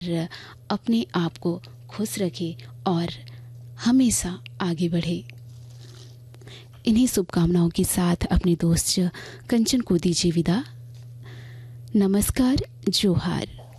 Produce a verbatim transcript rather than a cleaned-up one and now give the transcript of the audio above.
अपने आप को खुश रखे और हमेशा आगे बढ़े। इन्हीं शुभकामनाओं के साथ अपने दोस्त कंचन को दीजिए विदा। नमस्कार, जोहार।